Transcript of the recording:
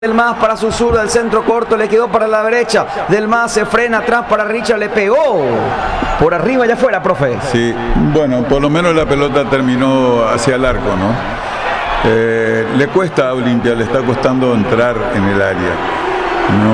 Del Mas para su zurda, el centro corto le quedó para la derecha. Del Mas se frena atrás para Richard, le pegó por arriba y afuera, profe. Sí, bueno, por lo menos la pelota terminó hacia el arco, ¿no? Le cuesta a Olimpia, le está costando entrar en el área. No